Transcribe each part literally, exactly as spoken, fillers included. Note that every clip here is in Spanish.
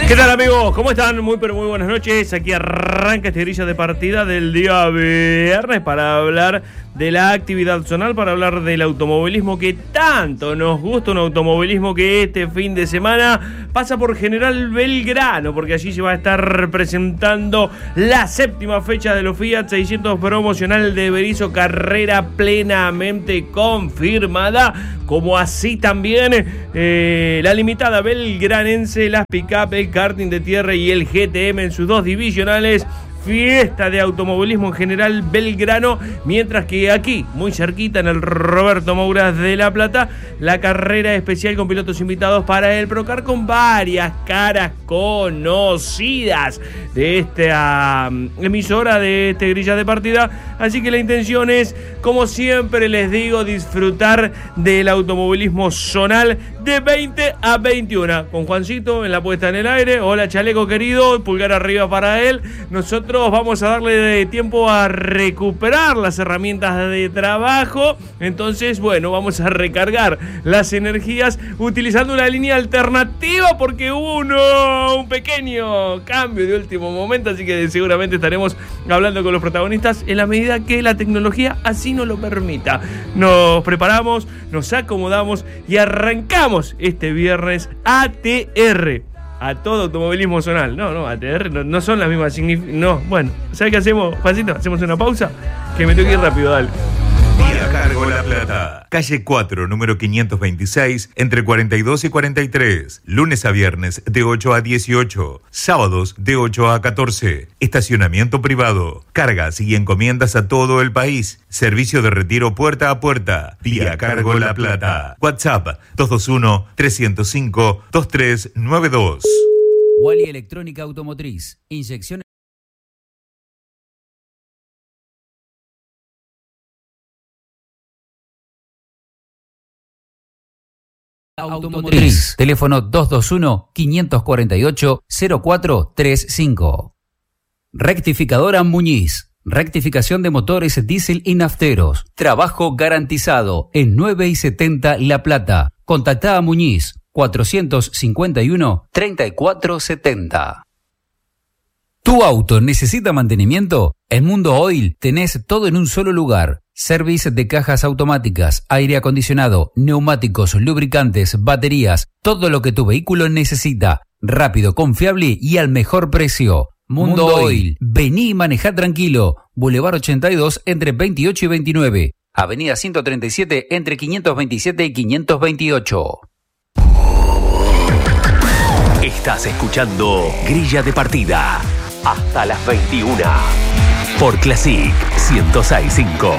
¿Qué tal, amigos? ¿Cómo están? Muy pero muy buenas noches. Aquí arranca este grilla de partida del día viernes para hablar de la actividad zonal, para hablar del automovilismo que tanto nos gusta, un automovilismo que este fin de semana pasa por General Belgrano, porque allí se va a estar presentando la séptima fecha de los Fiat seiscientos promocional de Berisso, carrera plenamente confirmada, como así también eh, la limitada belgranense, las pick-up, el karting de tierra y el G T M en sus dos divisionales. Fiesta de automovilismo en General Belgrano, mientras que aquí, muy cerquita, en el Roberto Mouras de La Plata, la carrera especial con pilotos invitados para el Procar, con varias caras conocidas de esta um, emisora, de este grilla de partida. Así que la intención es, como siempre les digo, disfrutar del automovilismo zonal de veinte a veintiuno, con Juancito en la puesta en el aire. Hola, chaleco querido, pulgar arriba para él. Nosotros vamos a darle tiempo a recuperar las herramientas de trabajo. Entonces, bueno, vamos a recargar las energías utilizando una línea alternativa, porque hubo uno, un pequeño cambio de último momento, así que seguramente estaremos hablando con los protagonistas en la medida que la tecnología así nos lo permita. Nos preparamos, nos acomodamos y arrancamos este viernes A T R. A todo automovilismo zonal. No, no, A T R no, no son las mismas signific- No, bueno, ¿sabes qué hacemos, Juancito? Hacemos una pausa, que me tengo que ir rápido, dale. Vía Cargo La Plata, calle cuatro, número quinientos veintiséis, entre cuarenta y dos y cuarenta y tres. Lunes a viernes de ocho a dieciocho. Sábados de ocho a catorce. Estacionamiento privado. Cargas y encomiendas a todo el país. Servicio de retiro puerta a puerta. Vía Cargo La Plata. WhatsApp dos dos uno, tres cero cinco, dos tres nueve dos. Wally Electrónica Automotriz. Inyección Automotriz. Teléfono dos dos uno, cinco cuatro ocho, cero cuatro tres cinco. Rectificadora Muñiz. Rectificación de motores diésel y nafteros. Trabajo garantizado en nueve y setenta La Plata. Contactá a Muñiz cuatrocientos cincuenta y uno, treinta y cuatro setenta. ¿Tu auto necesita mantenimiento? En Mundo Oil tenés todo en un solo lugar. Service de cajas automáticas, aire acondicionado, neumáticos, lubricantes, baterías, todo lo que tu vehículo necesita. Rápido, confiable y al mejor precio. Mundo, Mundo Oil. Vení y manejá tranquilo. Boulevard ochenta y dos entre veintiocho y veintinueve. Avenida ciento treinta y siete entre quinientos veintisiete y quinientos veintiocho. Estás escuchando Grilla de Partida hasta las veintiuna por Classic ciento seis punto cinco.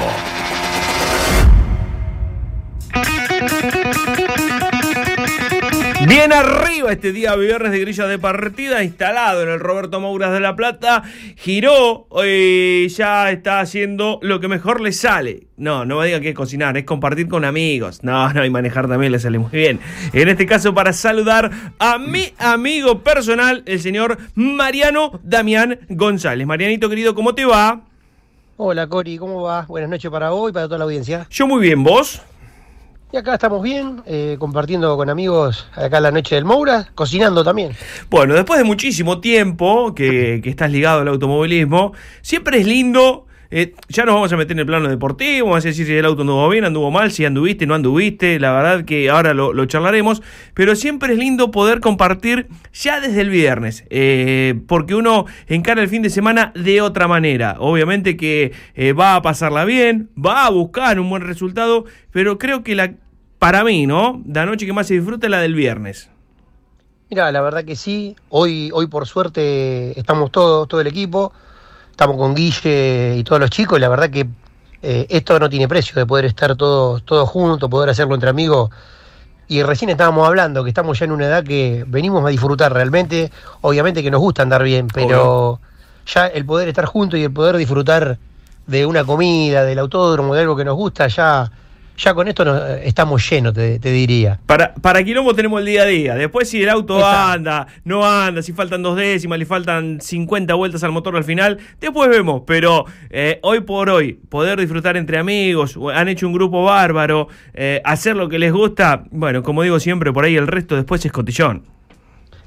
Bien arriba este día viernes de grilla de partida, instalado en el Roberto Mouras de La Plata. Giró, eh, ya está haciendo lo que mejor le sale. No, no me digan que es cocinar, es compartir con amigos. No, no, y manejar también le sale muy bien. En este caso, para saludar a mi amigo personal, el señor Mariano Damián González. Marianito querido, ¿cómo te va? Hola Cori, ¿cómo va? Buenas noches para vos y para toda la audiencia. Yo muy bien, ¿vos? Y acá estamos bien, eh, compartiendo con amigos acá la noche del Moura, cocinando también. Bueno, después de muchísimo tiempo que, que estás ligado al automovilismo, siempre es lindo. Eh, ya nos vamos a meter en el plano deportivo, vamos a decir si el auto anduvo bien, anduvo mal, si anduviste, no anduviste, la verdad que ahora lo, lo charlaremos, pero siempre es lindo poder compartir ya desde el viernes, eh, porque uno encara el fin de semana de otra manera. Obviamente que eh, va a pasarla bien, va a buscar un buen resultado, pero creo que la, para mí, ¿no? La noche que más se disfruta es la del viernes. Mira, la verdad que sí, hoy, hoy por suerte estamos todos, todo el equipo. Estamos con Guille y todos los chicos, y la verdad que eh, esto no tiene precio, de poder estar todos, todos juntos, poder hacerlo entre amigos. Y recién estábamos hablando que estamos ya en una edad que venimos a disfrutar realmente. Obviamente que nos gusta andar bien, pero Obvio. Ya el poder estar juntos y el poder disfrutar de una comida, del autódromo, de algo que nos gusta, ya... Ya con esto nos, estamos llenos, te, te diría. Para, para Quilombo tenemos el día a día. Después si el auto Exacto. anda, no anda, si faltan dos décimas, le faltan cincuenta vueltas al motor al final, después vemos. Pero eh, hoy por hoy, poder disfrutar entre amigos, han hecho un grupo bárbaro, eh, hacer lo que les gusta, bueno, como digo siempre, por ahí el resto después es cotillón.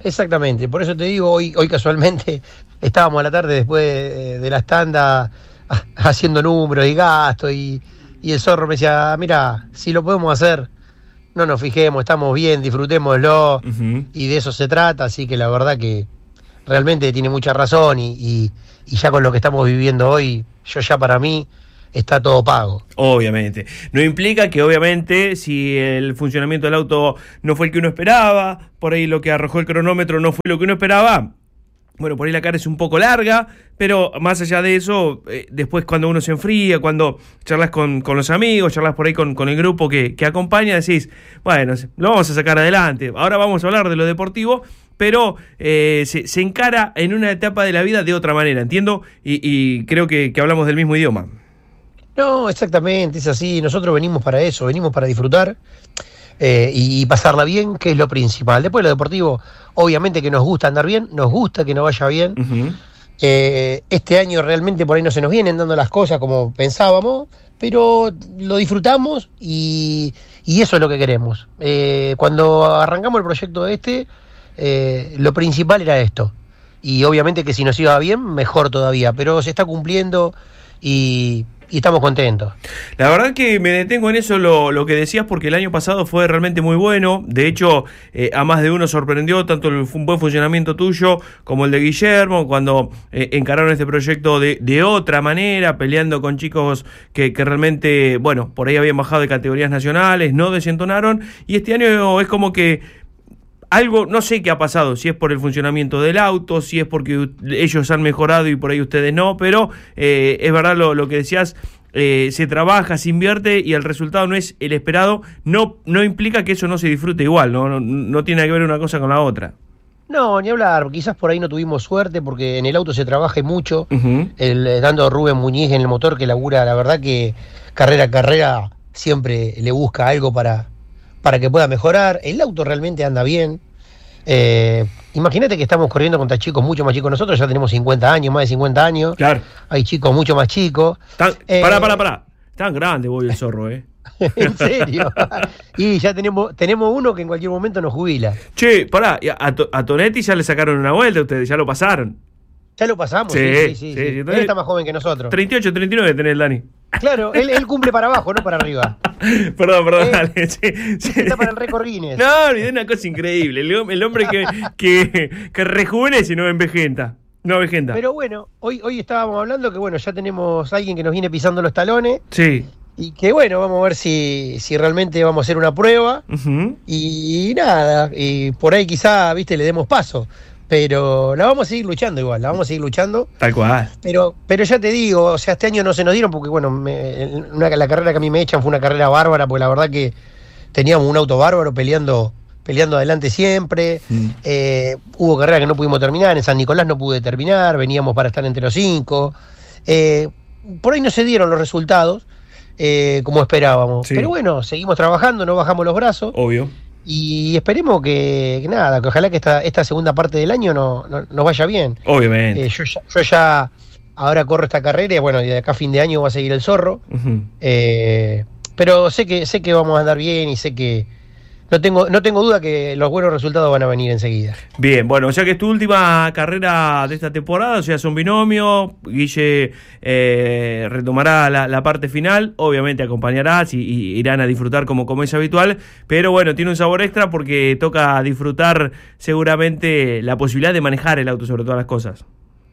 Exactamente, por eso te digo, hoy, hoy casualmente estábamos a la tarde después de, de las tandas haciendo números y gastos y, y el zorro me decía, mira, si lo podemos hacer, no nos fijemos, estamos bien, disfrutémoslo, uh-huh. Y de eso se trata, así que la verdad que realmente tiene mucha razón y, y, y ya con lo que estamos viviendo hoy, yo ya para mí está todo pago. Obviamente. No implica que obviamente si el funcionamiento del auto no fue el que uno esperaba, por ahí lo que arrojó el cronómetro no fue lo que uno esperaba, bueno, por ahí la cara es un poco larga, pero más allá de eso, eh, después cuando uno se enfría, cuando charlas con, con los amigos, charlas por ahí con, con el grupo que, que acompaña, decís, bueno, lo vamos a sacar adelante. Ahora vamos a hablar de lo deportivo, pero eh, se, se encara en una etapa de la vida de otra manera, entiendo, y, y creo que, que hablamos del mismo idioma. No, exactamente, es así. Nosotros venimos para eso, venimos para disfrutar eh, y, y pasarla bien, que es lo principal. Después lo deportivo, obviamente que nos gusta andar bien, nos gusta que nos vaya bien. Uh-huh. Eh, este año realmente por ahí no se nos vienen dando las cosas como pensábamos, pero lo disfrutamos y, y eso es lo que queremos. Eh, cuando arrancamos el proyecto este, eh, lo principal era esto. Y obviamente que si nos iba bien, mejor todavía, pero se está cumpliendo y... y estamos contentos. La verdad que me detengo en eso lo, lo que decías, porque el año pasado fue realmente muy bueno. De hecho, eh, a más de uno sorprendió tanto el un buen funcionamiento tuyo como el de Guillermo, cuando eh, encararon este proyecto de, de otra manera, peleando con chicos que, que realmente, bueno, por ahí habían bajado de categorías nacionales, no desentonaron, y este año es como que algo, no sé qué ha pasado, si es por el funcionamiento del auto, si es porque ellos han mejorado y por ahí ustedes no, pero eh, es verdad lo, lo que decías, eh, se trabaja, se invierte y el resultado no es el esperado, no, no implica que eso no se disfrute igual, ¿no? No, no tiene que ver una cosa con la otra. No, ni hablar, quizás por ahí no tuvimos suerte porque en el auto se trabaja mucho, uh-huh. el, dando a Rubén Muñiz en el motor que labura, la verdad que carrera a carrera siempre le busca algo para... para que pueda mejorar. El auto realmente anda bien. Eh, imagínate que estamos corriendo contra chicos mucho más chicos. Nosotros ya tenemos cincuenta años, más de cincuenta años. Claro. Hay chicos mucho más chicos. Tan, eh, pará, pará, pará. Tan grande voy el zorro, ¿eh? ¿En serio? Y ya tenemos tenemos uno que en cualquier momento nos jubila. Che, pará. A, a Tonetti ya le sacaron una vuelta, ustedes ya lo pasaron. Ya lo pasamos, sí, sí, sí. sí, sí, sí. Él está más joven que nosotros. treinta y ocho, treinta y nueve tenés el Dani. Claro, él, él cumple para abajo, no para arriba. Perdón, perdón, eh, dale. Sí, sí. Está para el récord Guinness. No, es una cosa increíble. El, el hombre que, que, que rejuvenece y no envejenta. No envejenta. Pero bueno, hoy, hoy estábamos hablando que bueno, ya tenemos a alguien que nos viene pisando los talones. Sí. Y que bueno, vamos a ver si, si realmente vamos a hacer una prueba. Uh-huh. Y, y nada, y por ahí quizá, viste, le demos paso. Pero la vamos a seguir luchando igual, la vamos a seguir luchando. Tal cual. Pero, pero ya te digo, o sea, este año no se nos dieron porque, bueno, me, una, la carrera que a mí me echan fue una carrera bárbara, porque la verdad que teníamos un auto bárbaro peleando, peleando adelante siempre. Mm. Eh, hubo carreras que no pudimos terminar, en San Nicolás no pude terminar, veníamos para estar entre los cinco. Eh, por ahí no se dieron los resultados eh, como esperábamos. Sí. Pero bueno, seguimos trabajando, no bajamos los brazos. Obvio. Y esperemos que, que nada, que ojalá que esta, esta segunda parte del año no, no, nos vaya bien. Obviamente. Eh, yo, ya, yo ya ahora corro esta carrera y bueno, y de acá a fin de año va a seguir el zorro. Uh-huh. Eh, pero sé que sé que vamos a andar bien y sé que no tengo no tengo duda que los buenos resultados van a venir enseguida. Bien, bueno, o sea que es tu última carrera de esta temporada, o sea, son binomio, Guille eh, retomará la, la parte final, obviamente acompañarás y, y irán a disfrutar como, como es habitual, pero bueno, tiene un sabor extra porque toca disfrutar seguramente la posibilidad de manejar el auto sobre todas las cosas.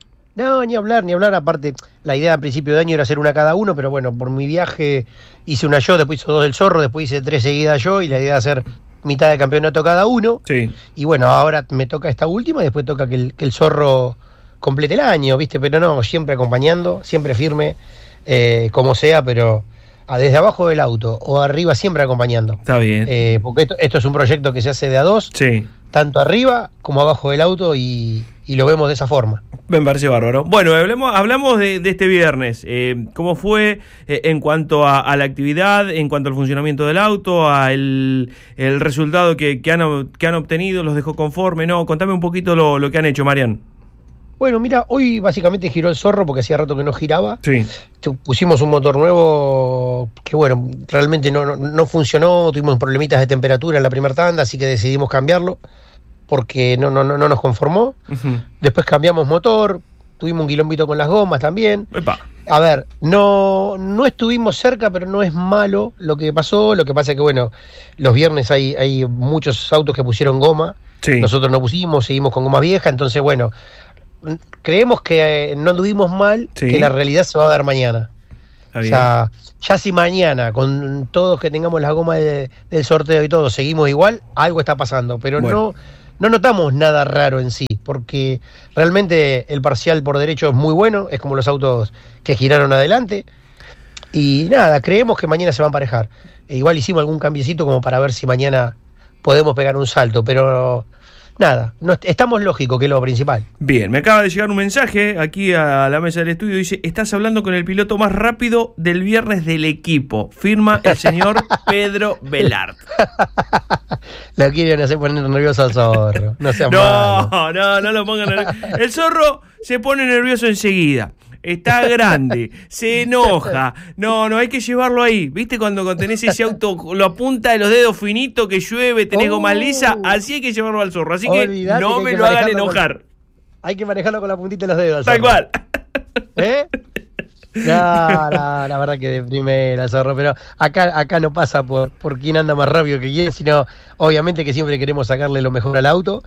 No, ni hablar, ni hablar, aparte la idea a principio de año era hacer una cada uno, pero bueno, por mi viaje hice una yo, después hice dos del zorro, después hice tres seguidas yo y la idea era hacer mitad de campeonato cada uno. Sí. Y bueno, ahora me toca esta última y después toca que el, que el zorro complete el año, ¿viste? Pero no, siempre acompañando, siempre firme, eh, como sea, pero a desde abajo del auto o arriba siempre acompañando. Está bien. Eh, porque esto, esto es un proyecto que se hace de a dos, sí, tanto arriba como abajo del auto y, y lo vemos de esa forma. Me parece bárbaro. Bueno, hablemos, hablamos de, de este viernes. Eh, ¿Cómo fue eh, en cuanto a, a la actividad, en cuanto al funcionamiento del auto, a el, el resultado que, que, han, que han obtenido? ¿Los dejó conforme? No, contame un poquito lo, lo que han hecho, Marian. Bueno, mira, hoy básicamente giró el zorro porque hacía rato que no giraba. Sí. Pusimos un motor nuevo que, bueno, realmente no, no, no funcionó. Tuvimos problemitas de temperatura en la primera tanda, así que decidimos cambiarlo. porque no, no, no, no nos conformó. Uh-huh. Después cambiamos motor, tuvimos un quilombito con las gomas también. Epa. A ver, no, no estuvimos cerca, pero no es malo lo que pasó. Lo que pasa es que, bueno, los viernes hay, hay muchos autos que pusieron goma. Sí. Nosotros no pusimos, seguimos con goma vieja. Entonces, bueno, creemos que eh, no anduvimos mal, Sí. que la realidad se va a ver mañana. Está O bien. sea, ya si mañana, con todos que tengamos las gomas de- del sorteo y todo, seguimos igual, algo está pasando. Pero Bueno. no, no notamos nada raro en sí, porque realmente el parcial por derecho es muy bueno, es como los autos que giraron adelante. Y nada, creemos que mañana se va a emparejar. E igual hicimos algún cambiecito como para ver si mañana podemos pegar un salto, pero nada, no, estamos lógicos, que es lo principal. Bien, me acaba de llegar un mensaje aquí a la mesa del estudio. Dice, estás hablando con el piloto más rápido del viernes del equipo. Firma el señor Pedro Velart. Lo quieren hacer poner nervioso al zorro. No sean malos. No, no, no lo pongan nervioso. El zorro se pone nervioso enseguida. Está grande, se enoja. No, no, hay que llevarlo ahí. ¿Viste cuando, cuando tenés ese auto, lo apunta de los dedos finito, que llueve, tenés Oh. goma lisa? Así hay que llevarlo al zorro. Así que Olvidate no que hay me que lo hagan manejarlo con- enojar. Hay que manejarlo con la puntita de los dedos. al Tal zorro. cual. ¿Eh? No, no, la verdad que de primera, zorro, pero acá, acá no pasa por, por quién anda más rápido que quién, sino obviamente que siempre queremos sacarle lo mejor al auto.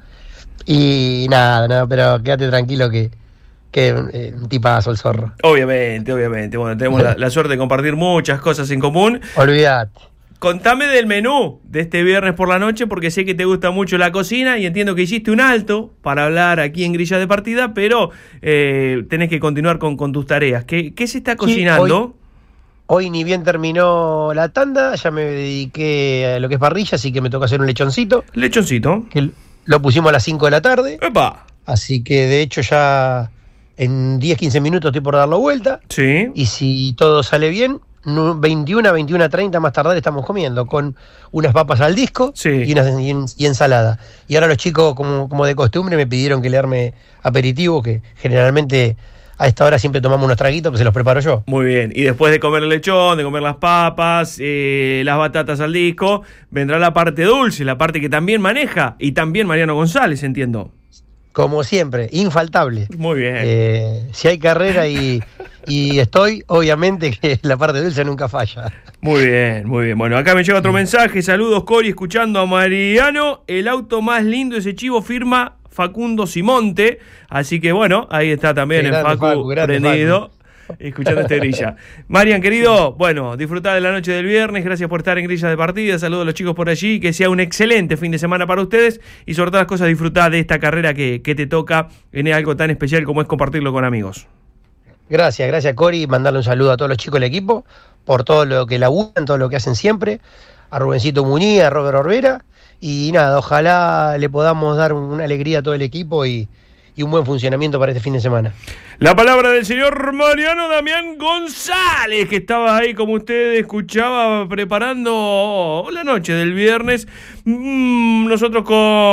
Y nada, nada, pero quédate tranquilo que, que eh, un tipazo el zorro. Obviamente, obviamente. Bueno, tenemos la, la suerte de compartir muchas cosas en común. Olvídate. Contame del menú de este viernes por la noche, porque sé que te gusta mucho la cocina y entiendo que hiciste un alto para hablar aquí en Grilla de Partida, pero eh, tenés que continuar con, con tus tareas. ¿Qué, qué se está cocinando? Hoy, hoy ni bien terminó la tanda, ya me dediqué a lo que es parrilla, así que me toca hacer un lechoncito, Lechoncito. que lo pusimos a las cinco de la tarde, ¡Epa! así que de hecho ya en diez quince minutos estoy por darlo vuelta. Sí. Y si todo sale bien, nu- veintiuna, veintiuna treinta más tardar estamos comiendo con unas papas al disco Sí. y, unas, y, en- y ensalada. Y ahora los chicos, como, como de costumbre, me pidieron que le arme aperitivo, que generalmente a esta hora siempre tomamos unos traguitos, pues se los preparo yo. Muy bien. Y después de comer el lechón, de comer las papas, eh, las batatas al disco, vendrá la parte dulce, la parte que también maneja, y también Mariano González, entiendo. Como siempre, infaltable. Muy bien. Eh, si hay carrera y, y estoy, obviamente que la parte dulce nunca falla. Muy bien, muy bien. Bueno, acá me llega otro mensaje. Saludos, Cori, escuchando a Mariano. El auto más lindo, ese chivo, firma Facundo Simonte. Así que bueno, ahí está también Qué el grande, Facu, Facu, grande, prendido, escuchando este Grilla. Marian, querido, bueno, disfrutá de la noche del viernes. Gracias por estar en Grilla de Partida. Saludos a los chicos por allí. Que sea un excelente fin de semana para ustedes. Y sobre todas las cosas, disfrutá de esta carrera que, que te toca en algo tan especial como es compartirlo con amigos. Gracias, gracias Cori, mandarle un saludo a todos los chicos del equipo por todo lo que laburan, todo lo que hacen siempre, a Rubencito Muñiz, a Robert Orbera, y nada, ojalá le podamos dar una alegría a todo el equipo y, y un buen funcionamiento para este fin de semana. La palabra del señor Mariano Damián González, que estaba ahí, como usted escuchaba, preparando la noche del viernes. Mm, nosotros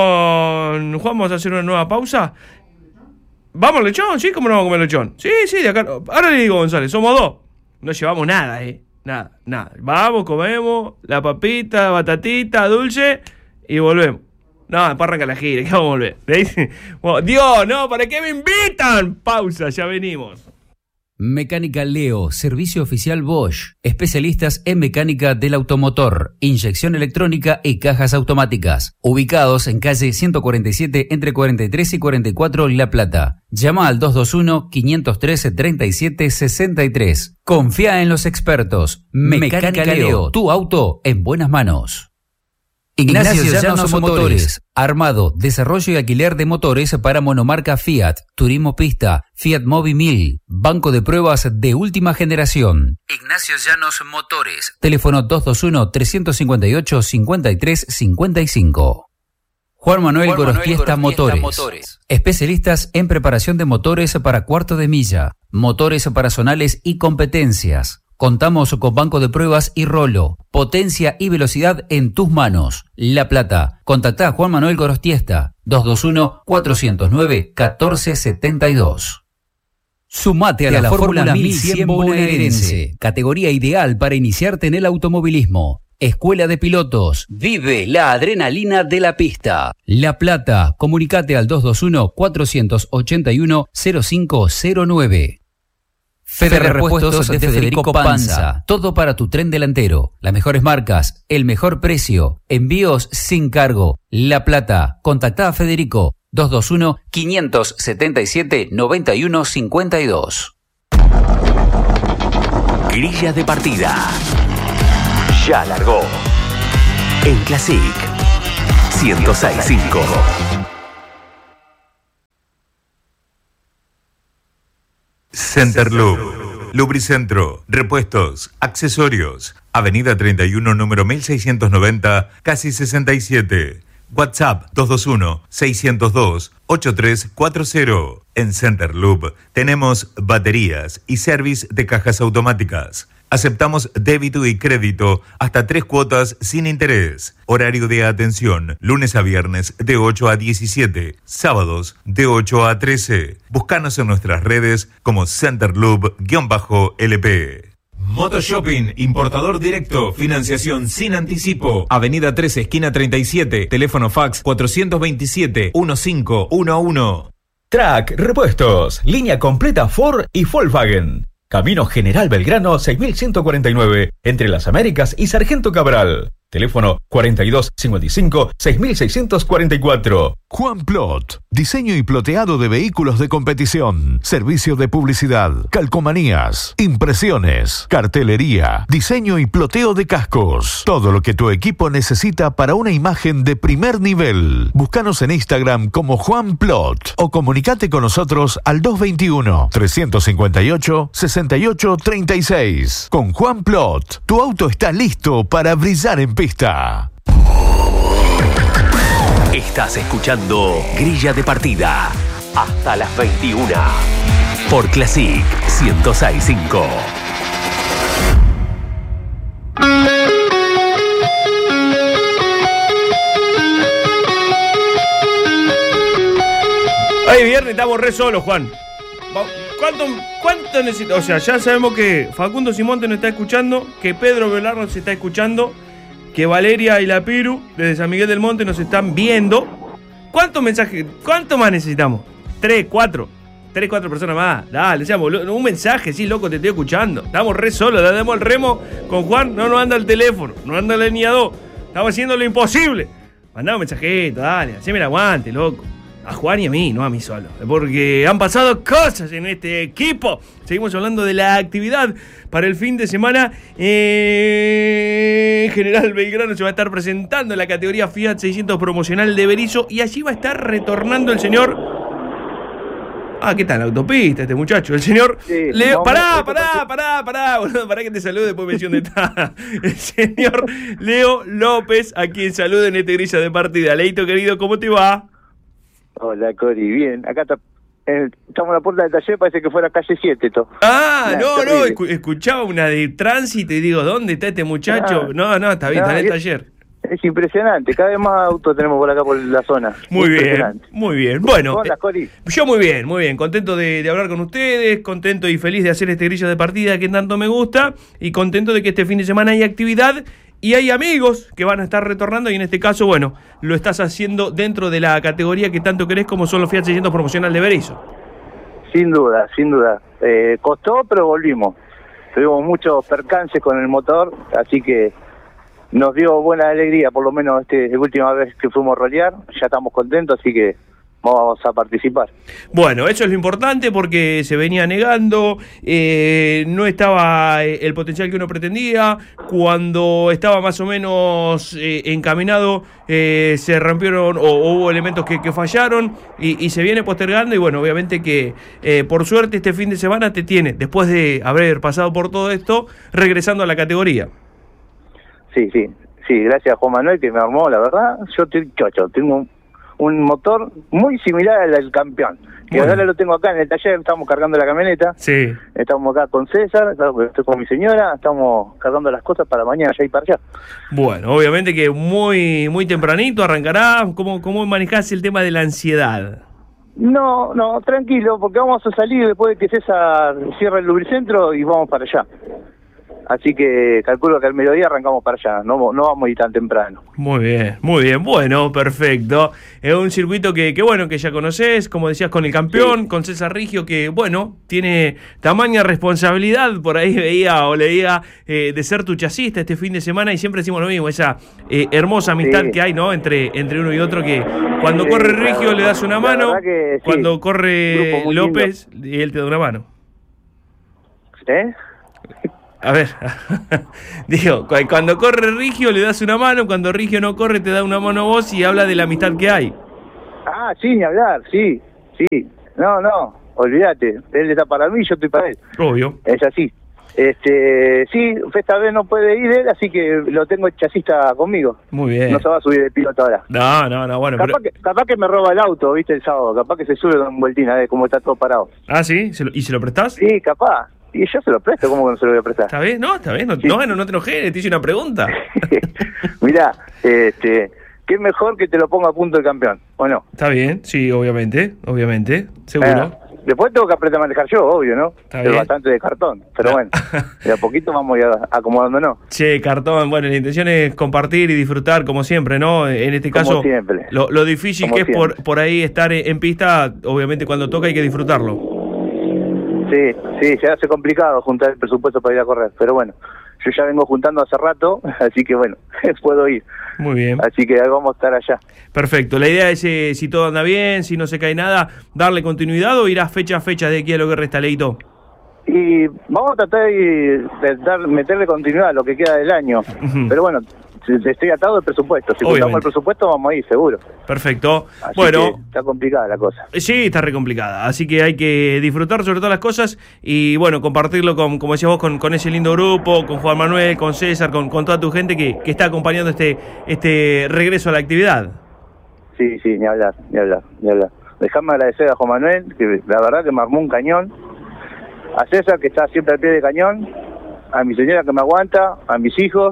con Juan vamos a hacer una nueva pausa. ¿Vamos, lechón? ¿Sí? ¿Cómo no vamos a comer lechón? Sí, sí, de acá. Ahora le digo, González, somos dos. No llevamos nada, ¿eh? Nada, nada. Vamos, comemos la papita, batatita, dulce y volvemos. No, para arrancar la gira, que vamos a volver. Bueno, Dios, no, ¿para qué me invitan? Pausa, ya venimos. Mecánica Leo, servicio oficial Bosch, especialistas en mecánica del automotor, inyección electrónica y cajas automáticas, ubicados en calle ciento cuarenta y siete entre cuarenta y tres y cuarenta y cuatro La Plata. Llama al dos dos uno, cinco trece, treinta y siete sesenta y tres. Confía en los expertos. Mecánica Leo, tu auto en buenas manos. Ignacio Llanos Motores, armado, desarrollo y alquiler de motores para monomarca Fiat, Turismo Pista, Fiat Mobi mil, banco de pruebas de última generación. Ignacio Llanos Motores, teléfono dos dos uno, tres cinco ocho, cinco tres cinco cinco. Juan Manuel Gorostiesta Motores. Motores, especialistas en preparación de motores para cuarto de milla, motores para zonales y competencias. Contamos con banco de pruebas y rolo. Potencia y velocidad en tus manos. La Plata. Contactá a Juan Manuel Gorostiesta. dos dos uno, cuatro cero nueve, uno cuatro siete dos. Sumate a la, la Fórmula mil cien bonaerense. Categoría ideal para iniciarte en el automovilismo. Escuela de Pilotos. Vive la adrenalina de la pista. La Plata. Comunicate al dos dos uno, cuatro ocho uno, cero cinco cero nueve. Fede Repuestos de Federico Panza. Todo para tu tren delantero. Las mejores marcas, el mejor precio. Envíos sin cargo. La Plata. Contactá a Federico. dos dos uno, cinco siete siete, nueve uno cinco dos. Grilla de partida. Ya largó. En Classic ciento seis punto cinco. Centerloop, Lubricentro, repuestos, accesorios. Avenida treinta y uno, número mil seiscientos noventa, casi sesenta y siete. WhatsApp dos dos uno, seiscientos dos, ochenta y tres cuarenta. En Centerloop tenemos baterías y service de cajas automáticas. Aceptamos débito y crédito hasta tres cuotas sin interés. Horario de atención, lunes a viernes de ocho a diecisiete, sábados de ocho a trece. Búscanos en nuestras redes como Centerloop-L P. Motoshopping, importador directo, financiación sin anticipo. Avenida trece, esquina treinta y siete, teléfono fax cuatrocientos veintisiete, quince once. Track Repuestos, línea completa Ford y Volkswagen. Camino General Belgrano seis mil ciento cuarenta y nueve, entre Las Américas y Sargento Cabral. Teléfono cuarenta y dos cincuenta y cinco, seis mil seiscientos cuarenta y cuatro. Juan Plot, diseño y ploteado de vehículos de competición, servicio de publicidad, calcomanías, impresiones, cartelería, diseño y ploteo de cascos. Todo lo que tu equipo necesita para una imagen de primer nivel. Búscanos en Instagram como Juan Plot o comunicate con nosotros al dos dos uno, tres cinco ocho, seis ocho tres seis. Con Juan Plot, tu auto está listo para brillar en pista. Estás escuchando Grilla de Partida hasta las veintiuna por Classic ciento seis punto cinco. Hoy viernes estamos re solos, Juan. ¿Cuánto, cuánto necesita? O sea, ya sabemos que Facundo Simonte nos está escuchando, que Pedro Velardo se está escuchando, que Valeria y la Piru desde San Miguel del Monte nos están viendo. ¿Cuántos mensajes? ¿Cuánto más necesitamos? ¿Tres, cuatro? ¿Tres, cuatro personas más? Dale, seamos, un mensaje, sí, loco, te estoy escuchando. Estamos re solos, le damos el remo con Juan, no nos anda el teléfono, no anda la línea dos. Estamos haciendo lo imposible. Mandá un mensajito, dale, haceme el aguante, loco. A Juan y a mí, no a mí solo. Porque han pasado cosas en este equipo. Seguimos hablando de la actividad para el fin de semana. Eh, General Belgrano se va a estar presentando en la categoría Fiat seiscientos promocional de Berisso. Y allí va a estar retornando el señor... Ah, ¿qué tal? Autopista este muchacho. El señor sí, Leo... No, pará, pará, pará, pará, boludo, pará que te salude, después mención de está. El señor Leo López, a quien saluda en este grilla de partida. Leito, querido, ¿cómo te va? Hola, Cori, bien. Acá está, eh, estamos en la puerta del taller, parece que fuera calle siete, to. Ah, nah, no, no, escu- escuchaba una de tránsito y digo, ¿dónde está este muchacho? Nah, no, no, está bien, nah, está en el es, taller. Es impresionante, cada vez más autos tenemos por acá por la zona. Muy bien, muy bien. Bueno, Hola, Cori. Yo muy bien, muy bien. Contento de, de hablar con ustedes, contento y feliz de hacer este grilla de partida que tanto me gusta y contento de que este fin de semana hay actividad. Y hay amigos que van a estar retornando y en este caso, bueno, lo estás haciendo dentro de la categoría que tanto querés como son los Fiat seiscientos promocional de Berisso. Sin duda, sin duda. Eh, costó, pero volvimos. Tuvimos muchos percances con el motor, así que nos dio buena alegría, por lo menos este, la última vez que fuimos a rolear. Ya estamos contentos, así que vamos a participar. Bueno, eso es lo importante porque se venía negando, eh, no estaba el potencial que uno pretendía, cuando estaba más o menos eh, encaminado eh, se rompieron o, o hubo elementos que, que fallaron y, y se viene postergando y bueno, obviamente que eh, por suerte este fin de semana te tiene, después de haber pasado por todo esto, regresando a la categoría. Sí, sí, sí, gracias a Juan Manuel que me armó, la verdad, yo estoy chocho, tengo un... un motor muy similar al del campeón, que bueno. Ahora lo tengo acá en el taller, estamos cargando la camioneta, sí. Estamos acá con César, estoy con mi señora, estamos cargando las cosas para mañana, ya y para allá. Bueno, obviamente que muy muy tempranito arrancará. ¿Cómo, cómo manejás el tema de la ansiedad? No, no, tranquilo, porque vamos a salir después de que César cierre el lubricentro y vamos para allá. Así que calculo que al mediodía arrancamos para allá, no, no vamos a ir tan temprano. Muy bien, muy bien, bueno, perfecto. Es un circuito que, que bueno, que ya conocés, como decías, con el campeón, sí. con César Rigio, que bueno, tiene tamaña responsabilidad, por ahí veía o leía, eh, de ser tu chasista este fin de semana, y siempre decimos lo mismo, esa eh, hermosa amistad sí. que hay, ¿no? Entre, entre uno y otro, que cuando sí, corre Rigio le das una mano, que, cuando sí. corre López, lindo. Él te da una mano. ¿Eh? A ver, digo, cuando corre Rigio le das una mano, cuando Rigio no corre te da una mano vos, y habla de la amistad que hay. Ah, sí, ni hablar, sí, sí. No, no, olvídate, él está para mí, yo estoy para él. Obvio. Es así. Este, sí, esta vez no puede ir él, así que lo tengo el chasista conmigo. Muy bien. No se va a subir de piloto ahora. No, no, no, bueno. Capaz, pero... que, capaz que me roba el auto, viste, el sábado, capaz que se sube con vueltina, de cómo está todo parado. Ah, ¿sí? ¿Y se lo prestás? Sí, capaz. Y yo se lo presto, ¿cómo que no se lo voy a prestar? ¿Está bien? No, está bien, no, sí. no, no, no te enojes, te hice una pregunta. Mirá, este, ¿qué mejor que te lo ponga a punto el campeón, o no? Está bien, sí, obviamente, obviamente, seguro. Eh, después tengo que aprender a manejar yo, obvio, ¿no? Está bien. Es bastante de cartón, pero bueno, de a poquito vamos a acomodándonos. Che, cartón, bueno, la intención es compartir y disfrutar, como siempre, ¿no? En este caso, como siempre. Lo, lo difícil como que siempre. es por, por ahí estar en pista, obviamente cuando toca hay que disfrutarlo. Sí, sí, se hace complicado juntar el presupuesto para ir a correr, pero bueno, yo ya vengo juntando hace rato, así que bueno, puedo ir. Muy bien. Así que ahí vamos a estar allá. Perfecto, la idea es, eh, si todo anda bien, si no se cae nada, darle continuidad, o irás fecha a fecha de aquí a lo que resta, Leito. Y vamos a tratar de, de dar, meterle continuidad a lo que queda del año, uh-huh. pero bueno, estoy atado del presupuesto, si juntamos el presupuesto vamos a ir, seguro. Perfecto. Así bueno, que está complicada la cosa. Sí, está re complicada, así que hay que disfrutar sobre todas las cosas y bueno, compartirlo con, como decías vos, con, con ese lindo grupo, con Juan Manuel, con César, con, con toda tu gente que, que está acompañando este, este regreso a la actividad. Sí, sí, ni hablar, ni hablar, ni hablar. Dejame agradecer a Juan Manuel, que la verdad que me armó un cañón, a César, que está siempre al pie de cañón, a mi señora que me aguanta, a mis hijos.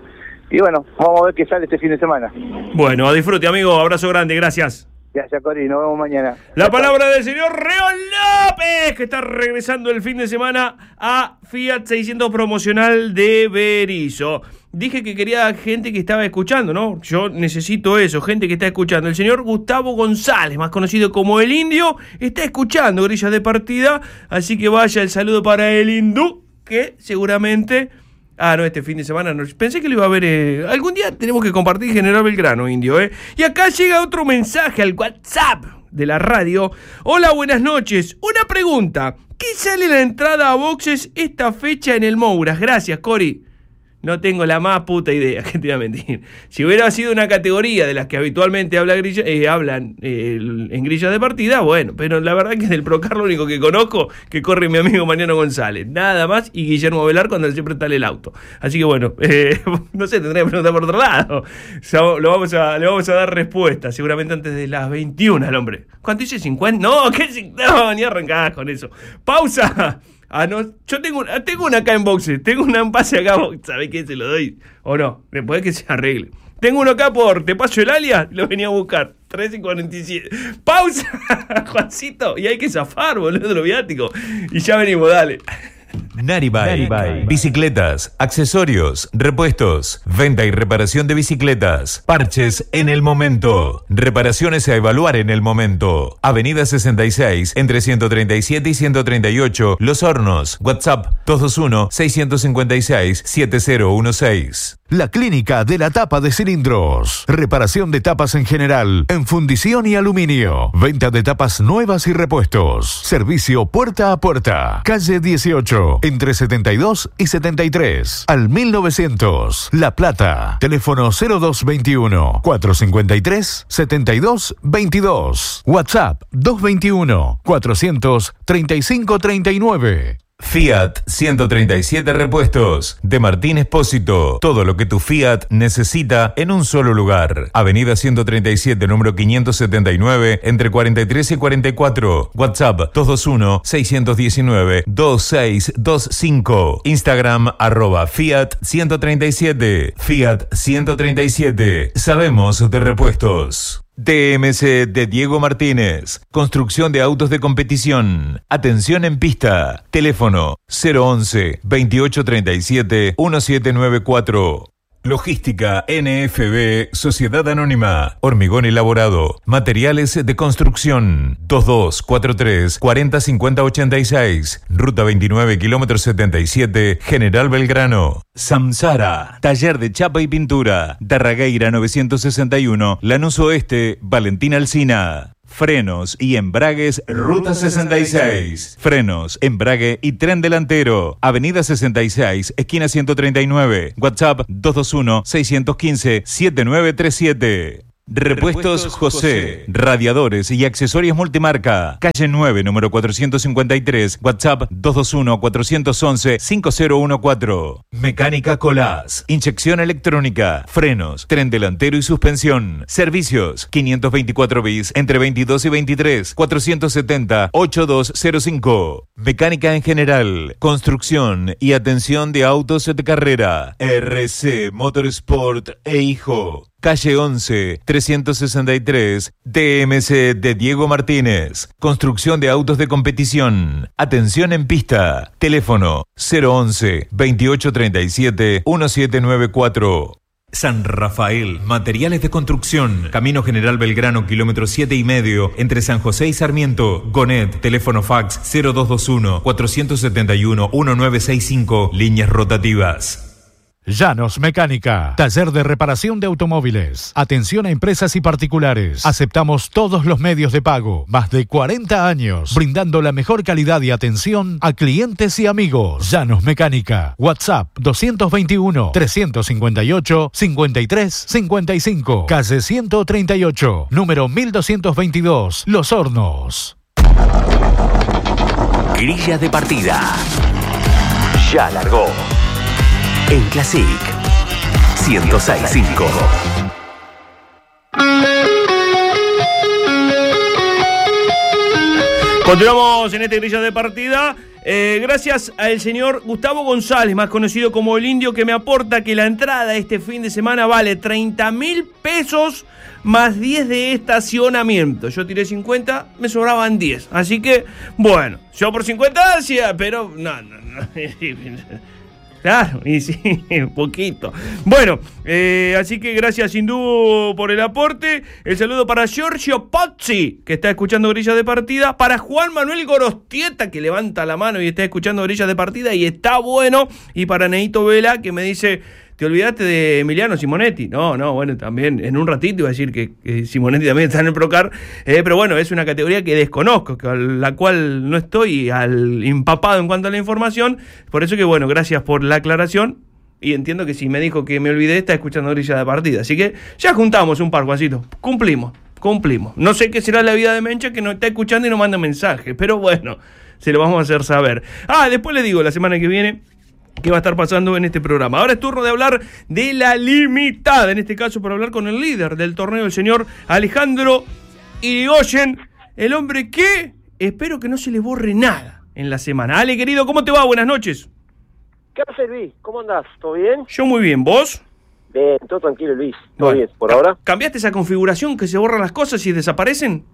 Y bueno, vamos a ver qué sale este fin de semana. Bueno, a disfrute, amigo. Abrazo grande, gracias. Gracias, Cori. Nos vemos mañana. La palabra del señor Reón López, que está regresando el fin de semana a Fiat seiscientos promocional de Berisso. Dije que quería gente que estaba escuchando, ¿no? Yo necesito eso, gente que está escuchando. El señor Gustavo González, más conocido como El Indio, está escuchando Grillas de Partida. Así que vaya el saludo para el hindú, que seguramente... Ah, no, este fin de semana no. Pensé que lo iba a ver. Eh, algún día tenemos que compartir General Belgrano, Indio, ¿eh? Y acá llega otro mensaje al WhatsApp de la radio. Hola, buenas noches. Una pregunta. ¿Qué sale la entrada a boxes esta fecha en el Mouras? Gracias, Cori. No tengo la más puta idea, que te voy a mentir. Si hubiera sido una categoría de las que habitualmente habla grilla, eh, hablan eh, en grillas de partida, bueno, pero la verdad que del Procar lo único que conozco que corre mi amigo Mariano González, nada más, y Guillermo Velar cuando siempre está en el auto. Así que bueno, eh, no sé, tendría que preguntar por otro lado. O sea, lo vamos a, le vamos a dar respuesta, seguramente antes de las veintiuna al hombre. ¿Cuánto dice? ¿cincuenta? No, ¿qué? No, ni arrancás con eso. ¡Pausa! Ah, no, yo tengo, tengo una acá en boxes, tengo una en pase acá, ¿sabés qué? Se lo doy, o no, después que se arregle. Tengo uno acá por Te Paso el Alias, lo venía a buscar, trece cuarenta y siete. ¡Pausa, Juancito! Y hay que zafar, boludo, lo viático. Y ya venimos, dale. Naribike. Naribike. Bicicletas, accesorios, repuestos, venta y reparación de bicicletas, parches en el momento, reparaciones a evaluar en el momento. Avenida sesenta y seis, entre ciento treinta y siete y ciento treinta y ocho, Los Hornos. WhatsApp dos dos uno, seis cinco seis, siete cero uno seis. La Clínica de la Tapa de Cilindros. Reparación de tapas en general, en fundición y aluminio. Venta de tapas nuevas y repuestos. Servicio puerta a puerta. Calle dieciocho, entre setenta y dos y setenta y tres. Al mil novecientos. La Plata. Teléfono cero dos veintiuno, cuatrocientos cincuenta y tres, setenta y dos veintidós. WhatsApp dos veintiuno, cuatrocientos treinta y cinco treinta y nueve. Fiat ciento treinta y siete Repuestos de Martín Espósito. Todo lo que tu Fiat necesita en un solo lugar. Avenida ciento treinta y siete, número quinientos setenta y nueve, entre cuarenta y tres y cuarenta y cuatro. WhatsApp dos dos uno, seis uno nueve, dos seis dos cinco. Instagram arroba Fiat ciento treinta y siete. Fiat ciento treinta y siete. Sabemos de repuestos. D M C de Diego Martínez. Construcción de autos de competición. Atención en pista. Teléfono cero once, veintiocho treinta y siete, diecisiete noventa y cuatro. Logística N F B Sociedad Anónima. Hormigón elaborado. Materiales de construcción. veintidós cuarenta y tres, cuarenta cincuenta ochenta y seis. Ruta veintinueve, kilómetro setenta y siete, General Belgrano. Samsara. Taller de chapa y pintura. Darragueira novecientos sesenta y uno. Lanús Oeste. Valentín Alsina. Frenos y embragues Ruta sesenta y seis. Frenos, embrague y tren delantero. Avenida sesenta y seis, esquina ciento treinta y nueve. WhatsApp dos dos uno, seis uno cinco, siete nueve tres siete. Repuestos José, radiadores y accesorios multimarca. Calle nueve, número cuatrocientos cincuenta y tres. WhatsApp dos dos uno, cuatro once, cinco cero uno cuatro. Mecánica Colás, inyección electrónica, frenos, tren delantero y suspensión. Servicios quinientos veinticuatro bis entre veintidós y veintitrés, cuatrocientos setenta, ochenta y dos cero cinco. Mecánica en general, construcción y atención de autos de carrera. R C Motorsport e Hijo. Calle once, trescientos sesenta y tres, D M C de Diego Martínez. Construcción de autos de competición. Atención en pista. Teléfono cero once, veintiocho treinta y siete, diecisiete noventa y cuatro. San Rafael, materiales de construcción. Camino General Belgrano, kilómetro siete y medio, entre San José y Sarmiento. Gonet, teléfono fax cero dos dos uno, cuatro siete uno, uno nueve seis cinco, líneas rotativas. Llanos Mecánica, taller de reparación de automóviles. Atención a empresas y particulares. Aceptamos todos los medios de pago. Más de cuarenta años, brindando la mejor calidad y atención a clientes y amigos. Llanos Mecánica. WhatsApp dos dos uno, tres cinco ocho, cinco tres cinco cinco. Calle ciento treinta y ocho, número mil doscientos veintidós, Los Hornos. Grilla de partida. Ya largó. En Classic ciento seis punto cinco. Continuamos en esta grilla de partida. Eh, gracias al señor Gustavo González, más conocido como el Indio, que me aporta que la entrada este fin de semana vale treinta mil pesos más diez de estacionamiento. Yo tiré cincuenta, me sobraban diez. Así que, bueno, yo por cincuenta hacía, pero no, no, no. Claro, y sí, un poquito. Bueno, eh, así que gracias Hindú por el aporte. El saludo para Giorgio Pozzi, que está escuchando Grilla de Partida. Para Juan Manuel Gorostieta, que levanta la mano y está escuchando Grilla de Partida y está bueno. Y para Neito Vela, que me dice: ¿te olvidaste de Emiliano Simonetti? No, no, bueno, también en un ratito iba a decir que, que Simonetti también está en el Procar, eh, pero bueno, es una categoría que desconozco, que, a la cual no estoy al empapado en cuanto a la información, por eso que bueno, gracias por la aclaración, y entiendo que si me dijo que me olvidé, está escuchando Grilla de Partida, así que ya juntamos un par, Juancito, cumplimos, cumplimos. No sé qué será la vida de Mencha, que no está escuchando y no manda mensajes, pero bueno, se lo vamos a hacer saber. Ah, después le digo, la semana que viene, ¿qué va a estar pasando en este programa? Ahora es turno de hablar de la limitada, en este caso para hablar con el líder del torneo, el señor Alejandro Irigoyen, el hombre que espero que no se le borre nada en la semana. Ale, querido, ¿cómo te va? Buenas noches. ¿Qué haces, Luis? ¿Cómo andás? ¿Todo bien? Yo muy bien, ¿vos? Bien, todo tranquilo, Luis. ¿Todo bueno, bien? ¿Por ahora? ¿Cambiaste esa configuración que se borran las cosas y desaparecen?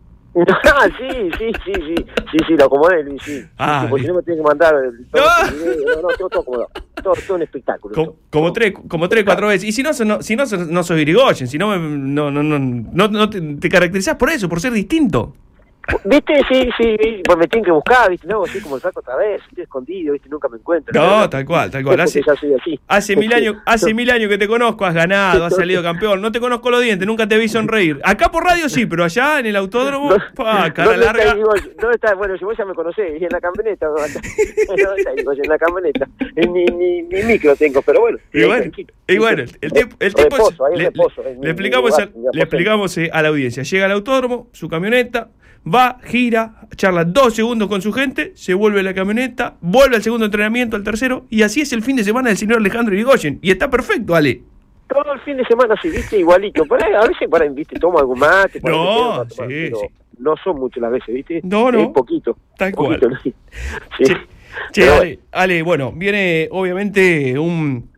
Ah, sí, sí, sí, sí, sí, sí, lo acomodé, Luis, sí. Ah, sí, porque si no me tienen que mandar el, todo no. el video, no, no, todo, todo acomodado, todo, todo un espectáculo. Como, como tres, como tres, cuatro veces. Y si no, no si no, no sos Irigoyen, si no, no, no, no, no, no te, te caracterizás por eso, por ser distinto. ¿Viste? Sí, sí, pues me tienen que buscar, ¿viste? No, así como el saco otra vez, estoy escondido, ¿viste? Nunca me encuentro. No, ¿no? tal cual, tal cual. Hace, así. hace mil años, hace mil años que te conozco, has ganado, has salido campeón. No te conozco los dientes, nunca te vi sonreír. Acá por radio sí, pero allá en el autódromo, no, pa, cara ¿dónde larga. Está, digo, ¿dónde está? Bueno, si vos ya me conocés, y en la camioneta, ¿dónde está? Digo, en la camioneta. Ni, ni, ni micro tengo, pero bueno. Y bueno, y bueno el tiempo, el tiempo reposo, es, le, reposo, le, le explicamos, lugar, a, le explicamos a la audiencia. Llega al autódromo, su camioneta, va, gira, charla dos segundos con su gente, se vuelve a la camioneta, vuelve al segundo entrenamiento, al tercero, y así es el fin de semana del señor Alejandro Irigoyen. Y está perfecto, Ale. Todo el fin de semana sí, viste, igualito. Por ahí, a veces, por ahí, viste, tomo algún mate. No, sí, tomar, sí. No son muchas las veces, viste. No, no. Es poquito. Tal poquito, cual. Sí. Che, che Ale, Ale, bueno, viene obviamente un...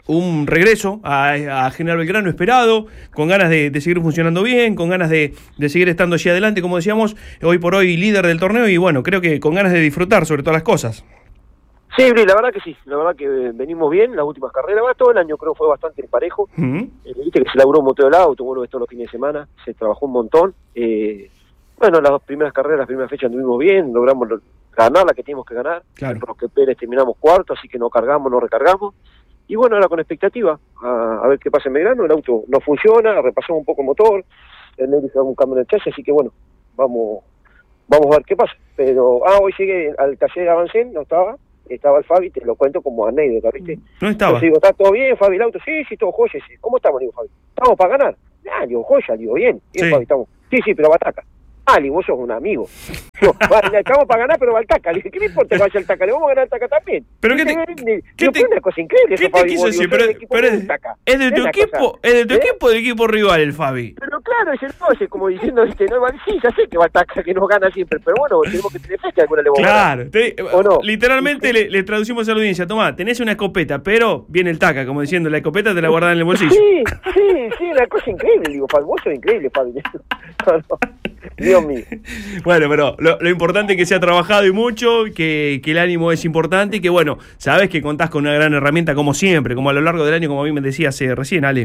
un regreso a, a General Belgrano esperado, con ganas de, de seguir funcionando bien, con ganas de, de seguir estando allí adelante, como decíamos, hoy por hoy líder del torneo y bueno, creo que con ganas de disfrutar sobre todas las cosas. Sí, la verdad que sí, la verdad que venimos bien, las últimas carreras, va, todo el año creo fue bastante parejo, uh-huh. eh, viste que se laburó un montón del auto, bueno, esto los fines de semana, se trabajó un montón, eh, bueno, las dos primeras carreras, las primeras fechas anduvimos bien, logramos ganar la que teníamos que ganar, claro. Roque Pérez terminamos cuarto, así que no cargamos, no recargamos, y bueno, ahora con expectativa, a, a ver qué pasa en Belgrano, el auto no funciona, repasamos un poco el motor, el negro hizo algún cambio en el chasis, así que bueno, vamos vamos a ver qué pasa, pero, ah, hoy llegué al taller de Avancén, no estaba, estaba el Fabi, te lo cuento como anécdota, ¿viste? No estaba. Entonces digo, ¿está todo bien, Fabi, el auto? Sí, sí, todo joya. Sí. ¿Cómo estamos? Digo, Fabi, ¿estamos para ganar? Ah, digo, joya, digo, bien. Bien, sí. Fabi, estamos. Sí, sí, pero Bataca. Ah, digo, vos sos un amigo. Digo, vale, estamos para ganar, pero va al Taca. Le dije, ¿qué me importa que vaya al Taca? Le vamos a ganar al Taca también. Pero qué te... ¿Qué te... una cosa increíble ¿Qué eso, te Fabi? quiso decir? Pero, pero es, es de tu equipo, cosa, es de tu ¿eh? equipo del equipo rival el Fabi. Pero claro, es el coche, como diciendo, viste, no, sí, ya sé que va al Taca, que nos gana siempre, pero bueno, tenemos que tener fe que alguna le vamos claro, a ganar. Te, ¿o no? Literalmente ¿sí? le, le traducimos a la audiencia, tomá, tenés una escopeta, pero viene el Taca, como diciendo, la escopeta te la guardás en el bolsillo. Sí, sí, sí, una cosa increíble, digo, Fabi, vos sos increíble, Fabi. No, no. Dios mío. Bueno, pero lo, lo importante es que se ha trabajado y mucho, que, que el ánimo es importante y que, bueno, sabes que contás con una gran herramienta como siempre, como a lo largo del año, como a mí me decías eh, recién, Ale.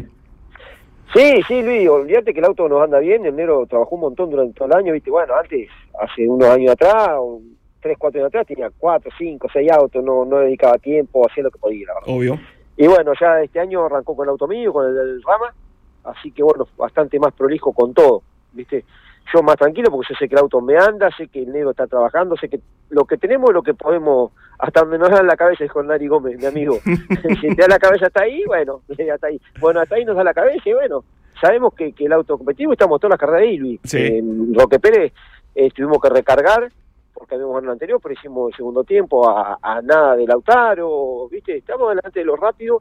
Sí, sí, Luis, olvídate que el auto nos anda bien, el negro trabajó un montón durante todo el año, viste, bueno, antes, hace unos años atrás, tres, cuatro años atrás, tenía cuatro, cinco, seis autos, no, no dedicaba tiempo, hacía lo que podía, la verdad. Obvio. Y bueno, ya este año arrancó con el auto mío, con el del Rama, así que bueno, bastante más prolijo con todo, viste. Yo más tranquilo porque yo sé que el auto me anda, sé que el negro está trabajando, sé que lo que tenemos es lo que podemos, hasta donde nos da la cabeza, dijo Nari Gómez, mi amigo. Si te da la cabeza hasta ahí, bueno, hasta ahí. Bueno, hasta ahí nos da la cabeza y bueno, sabemos que, que el auto competitivo, estamos todas las carreras ahí, Luis. Sí. En Roque Pérez eh, tuvimos que recargar, porque habíamos ganado el anterior, pero hicimos el segundo tiempo a, a nada de Lautaro, ¿viste? Estamos delante de los rápidos.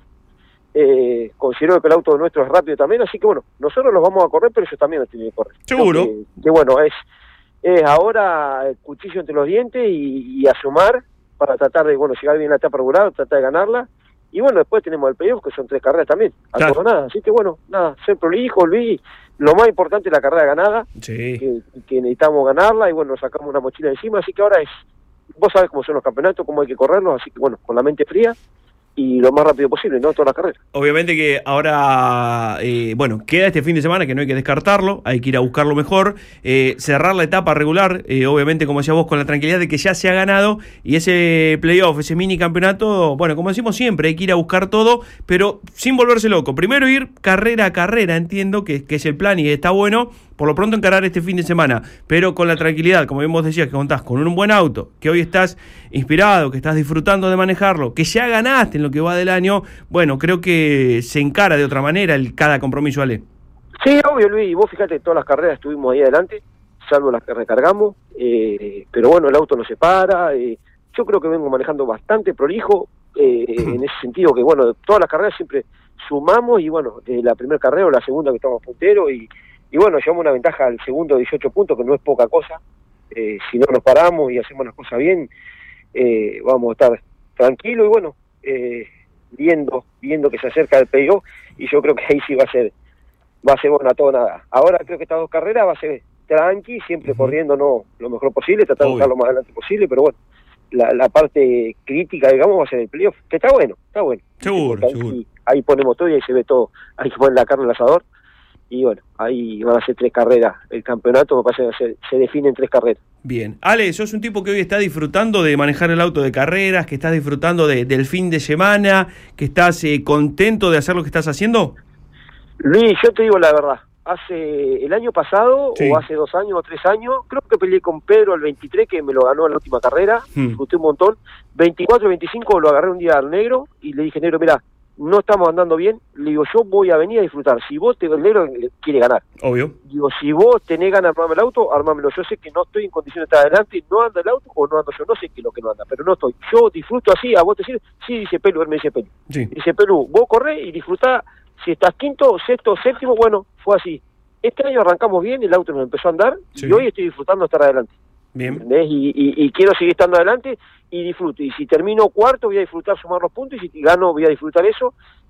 Eh, considero que el auto nuestro es rápido también, así que bueno, nosotros los vamos a correr, pero ellos también los tienen que correr. Seguro. Que, que bueno, es, es ahora el cuchillo entre los dientes y, y a sumar para tratar de, bueno, llegar bien a la etapa regular, tratar de ganarla, y bueno, después tenemos el playoff, que son tres carreras también, a claro. todo nada, así que bueno, nada, ser prolijo, Luis, lo más importante es la carrera ganada, sí. que, que necesitamos ganarla, y bueno, nos sacamos una mochila encima, así que ahora es, vos sabés cómo son los campeonatos, cómo hay que correrlos, así que bueno, con la mente fría, y lo más rápido posible, ¿no? Toda la carrera. Obviamente que ahora, eh, bueno, queda este fin de semana que no hay que descartarlo, hay que ir a buscarlo mejor, eh, cerrar la etapa regular, eh, obviamente, como decías vos, con la tranquilidad de que ya se ha ganado, y ese playoff, ese mini campeonato, bueno, como decimos siempre, hay que ir a buscar todo, pero sin volverse loco. Primero ir carrera a carrera, entiendo que, que es el plan y está bueno, por lo pronto encarar este fin de semana, pero con la tranquilidad, como bien vos decías, que contás con un buen auto, que hoy estás inspirado, que estás disfrutando de manejarlo, que ya ganaste en lo que va del año, bueno, creo que se encara de otra manera el cada compromiso, Ale. Sí, obvio, Luis, vos fíjate, todas las carreras estuvimos ahí adelante, salvo las que recargamos, eh, pero bueno, el auto no se para, eh, yo creo que vengo manejando bastante prolijo, eh, en ese sentido que bueno, todas las carreras siempre sumamos y bueno, de la primera carrera o la segunda que estamos puntero y Y bueno, llevamos una ventaja al segundo de dieciocho puntos, que no es poca cosa. Eh, si no nos paramos y hacemos las cosas bien, eh, vamos a estar tranquilos y bueno, eh, viendo viendo que se acerca el playoff, y yo creo que ahí sí va a ser va a ser buena todo nada. Ahora creo que estas dos carreras va a ser tranqui, siempre uh-huh. corriendo no lo mejor posible, tratar de buscar lo más adelante posible, pero bueno, la, la parte crítica, digamos, va a ser el playoff, que está bueno, está bueno. Seguro, ahí, seguro. Ahí ponemos todo y ahí se ve todo, ahí se pone la carne al asador. Y bueno, ahí van a ser tres carreras. El campeonato me parece que se, se define en tres carreras. Bien. Ale, sos un tipo que hoy está disfrutando de manejar el auto de carreras, que estás disfrutando de, del fin de semana, que estás eh, contento de hacer lo que estás haciendo. Luis, yo te digo la verdad. Hace el año pasado, sí. o hace dos años o tres años, creo que peleé con Pedro el veintitrés, que me lo ganó en la última carrera. Hmm. Disfruté un montón. veinticuatro, veinticinco lo agarré un día al negro y le dije, negro, mirá, no estamos andando bien, le digo, yo voy a venir a disfrutar, si vos te el negro quiere ganar, obvio, digo, si vos tenés ganas de armarme el auto, armámelo, yo sé que no estoy en condiciones de estar adelante, no anda el auto o no ando yo, no sé qué es lo que no anda, pero no estoy, yo disfruto así, a vos te decir, sí, dice Pelu, él me dice Pelu, sí. dice Pelu, vos corrés y disfrutá, si estás quinto, sexto, séptimo, bueno, fue así, este año arrancamos bien, el auto nos empezó a andar, sí. y hoy estoy disfrutando de estar adelante. Bien. Y, y, y quiero seguir estando adelante y disfruto, y si termino cuarto voy a disfrutar sumar los puntos, y si gano voy a disfrutar eso,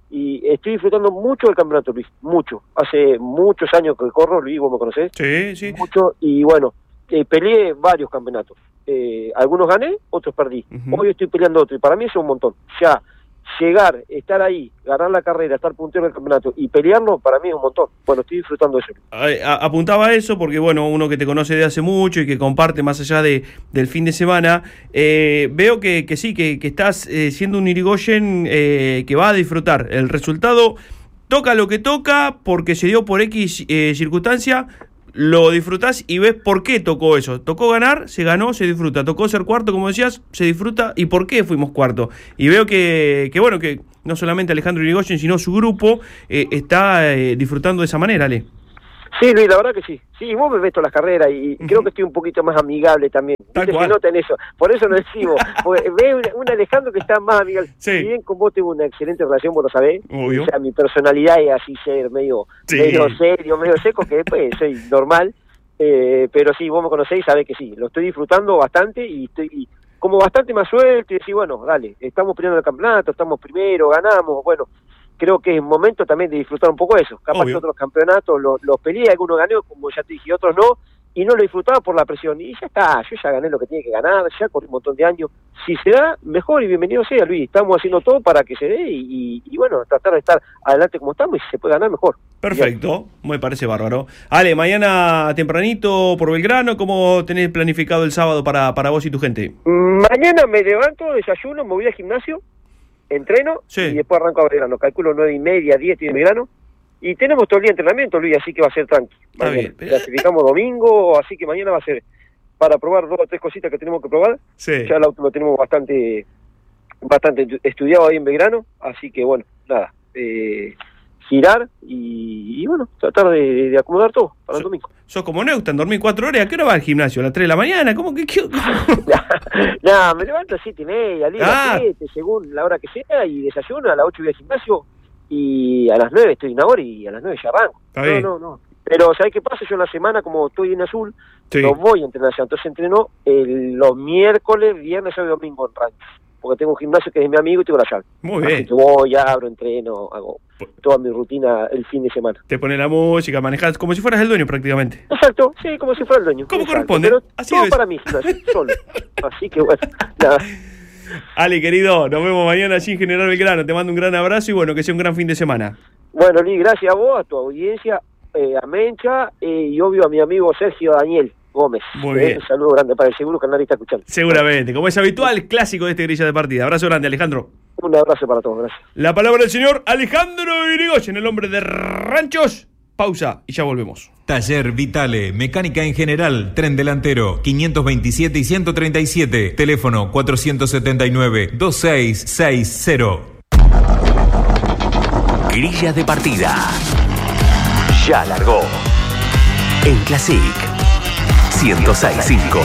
y estoy disfrutando mucho del campeonato, Luis, mucho. Hace muchos años que corro, Luis, vos me conocés. Sí, sí. Mucho, y bueno, eh, peleé varios campeonatos. Eh, algunos gané, otros perdí. Uh-huh. Hoy estoy peleando otro, y para mí eso es un montón. Ya, llegar, estar ahí, ganar la carrera, estar puntero del campeonato y pelearlo, para mí es un montón. Bueno, estoy disfrutando de eso. A, a, apuntaba a eso porque, bueno, uno que te conoce de hace mucho y que comparte más allá de del fin de semana, eh, veo que, que sí, que, que estás eh, siendo un Irigoyen eh, que va a disfrutar. El resultado toca lo que toca porque se dio por X eh, circunstancia, lo disfrutás y ves por qué tocó eso. Tocó ganar, se ganó, se disfruta. Tocó ser cuarto, como decías, se disfruta. ¿Y por qué fuimos cuarto? Y veo que, que bueno, que no solamente Alejandro Irigoyen, sino su grupo eh, está eh, disfrutando de esa manera, Ale. Sí, Luis, la verdad que sí. Sí, vos me ves todas las carreras y uh-huh. creo que estoy un poquito más amigable también. Se nota en eso. Por eso lo decimos. Porque veo un, un Alejandro que está más amigable. Sí. Si bien con vos tengo una excelente relación, vos lo sabés. Obvio. O sea, mi personalidad es así ser medio, sí. medio serio, medio seco, que después soy normal. Eh, pero sí, vos me conocés y sabés que sí. Lo estoy disfrutando bastante y estoy y como bastante más suelto y decir, bueno, dale, estamos peleando el campeonato, estamos primero, ganamos, bueno. Creo que es momento también de disfrutar un poco de eso. Capaz Obvio. Que otros campeonatos los, los peleé, algunos gané, como ya te dije, otros no, y no lo disfrutaba por la presión. Y ya está, yo ya gané lo que tiene que ganar, ya corrí un montón de años. Si se da, mejor y bienvenido sea, Luis. Estamos haciendo todo para que se dé y, y, y bueno, tratar de estar adelante como estamos y si se puede ganar, mejor. Perfecto, me parece bárbaro. Ale, mañana tempranito por Belgrano, ¿cómo tenés planificado el sábado para, para vos y tu gente? Mañana me levanto, desayuno, me voy al gimnasio, entreno sí. y después arranco a Belgrano. Calculo nueve y media, diez estoy en Belgrano. Y tenemos todo el día de entrenamiento, Luis, así que va a ser tranqui. Está bien. Clasificamos domingo, así que mañana va a ser para probar dos o tres cositas que tenemos que probar. Sí. Ya el auto lo tenemos bastante bastante estudiado ahí en Belgrano, así que bueno, nada, eh, girar y, y bueno, tratar de, de acomodar todo para so, el domingo. Sos como Neustadt, dormí cuatro horas. ¿A qué hora va al gimnasio? ¿A las tres de la mañana? ¿Cómo que qué? No, me levanto a siete y media, a las ah. siete, según la hora que sea, y desayuno, a las ocho voy al gimnasio, y a las nueve estoy en ahora y a las nueve ya arranco. No, no, no. Pero, ¿sabes qué pasa? Yo en la semana, como estoy en azul, sí. no voy a entrenar allá. Entonces entreno el, los miércoles, viernes, sábado y domingo en rancho. Porque tengo un gimnasio que es mi amigo y tengo la llave. Muy bien. Así que voy, abro, entreno, hago toda mi rutina el fin de semana. Te pones la música, manejas como si fueras el dueño prácticamente. Exacto, sí, como si fuera el dueño. ¿Cómo Exacto. corresponde? Pero así todo es. Para mí, solo. Así que bueno, nada. Ale, querido, nos vemos mañana allí en General Belgrano. Te mando un gran abrazo y bueno, que sea un gran fin de semana. Bueno, Lee, gracias a vos, a tu audiencia, eh, a Mencha eh, y obvio a mi amigo Sergio Daniel Gómez. Muy bien. Eh, un saludo grande para él, seguro que nadie está escuchando. Seguramente, como es habitual, clásico de este grilla de partida. Abrazo grande, Alejandro. Un abrazo para todos, gracias. La palabra del señor Alejandro Irigoyen, el hombre de Ranchos. Pausa y ya volvemos. Taller Vitale, mecánica en general, tren delantero, quinientos veintisiete y ciento treinta y siete, teléfono cuatrocientos setenta y nueve, veintiséis sesenta. Grilla de partida. Ya largó. En Classic ciento seis punto cinco.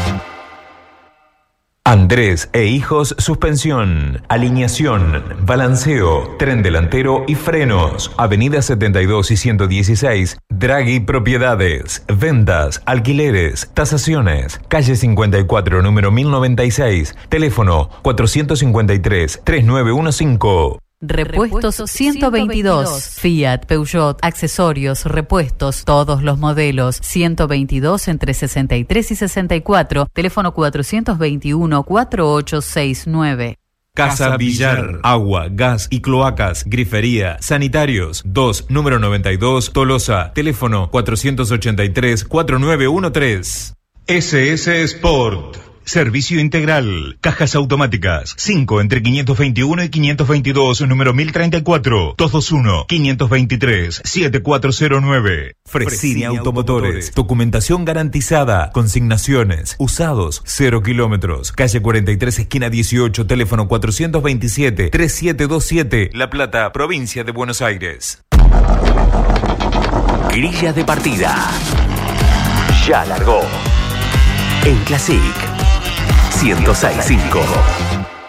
Andrés e Hijos Suspensión, alineación, balanceo, tren delantero y frenos. Avenida setenta y dos y ciento dieciséis, Draghi Propiedades, ventas, alquileres, tasaciones. Calle cincuenta y cuatro, número mil noventa y seis, teléfono cuatrocientos cincuenta y tres, treinta y nueve quince. Repuestos ciento veintidós, Fiat, Peugeot, accesorios, repuestos, todos los modelos, ciento veintidós entre sesenta y tres y sesenta y cuatro, teléfono cuatrocientos veintiuno, cuarenta y ocho sesenta y nueve. Casa Villar, agua, gas y cloacas, grifería, sanitarios, dos, número noventa y dos, Tolosa, teléfono cuatrocientos ochenta y tres, cuarenta y nueve trece. S S Sport. Servicio integral, cajas automáticas, cinco entre quinientos veintiuno y quinientos veintidós, número mil treinta y cuatro, doscientos veintiuno, quinientos veintitrés, setenta y cuatro cero nueve. Fresini Automotores, documentación garantizada, consignaciones, usados, cero kilómetros, calle cuarenta y tres, esquina dieciocho, teléfono cuatrocientos veintisiete, treinta y siete veintisiete, La Plata, provincia de Buenos Aires. Grilla de partida. Ya largó. En Classic ciento seis punto cinco.